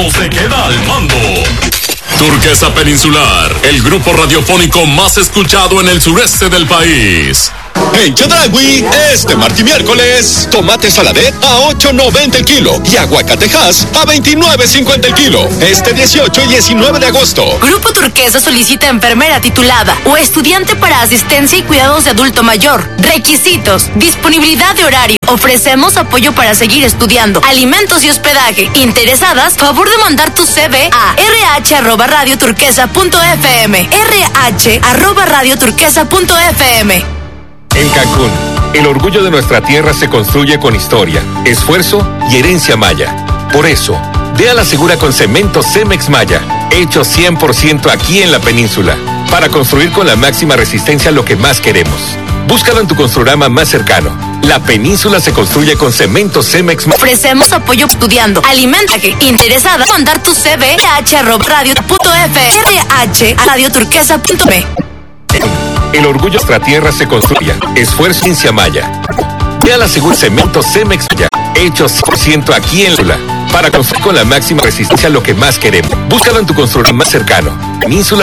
se queda al mando. Turquesa Peninsular, el grupo radiofónico más escuchado en el sureste del país. En Chedraui, este martes y miércoles, tomate saladet a $8.90 el kilo y aguacatejas a $29.50 el kilo. Este 18 y 19 de agosto. Grupo Turquesa solicita enfermera titulada o estudiante para asistencia y cuidados de adulto mayor. Requisitos: disponibilidad de horario. Ofrecemos apoyo para seguir estudiando, alimentos y hospedaje. Interesadas, favor de mandar tu CV a rh@radioturquesa.fm. rh@radioturquesa.fm. En Cancún, el orgullo de nuestra tierra se construye con historia, esfuerzo y herencia maya. Por eso, ve a la segura con cemento Cemex Maya, hecho 100% aquí en la península, para construir con la máxima resistencia lo que más queremos. Búscalo en tu Construrama más cercano. La península se construye con cemento Cemex Maya. Ofrecemos apoyo estudiando, alimentaje. Interesada, mandar tu CV a rh@radioturquesa.me. El orgullo de nuestra tierra se construye, esfuerzo y herencia maya. Ve a la segura cemento Cemex Maya, hecho 100% aquí en la para construir con la máxima resistencia lo que más queremos. Búscalo en tu Construrama más cercano. Península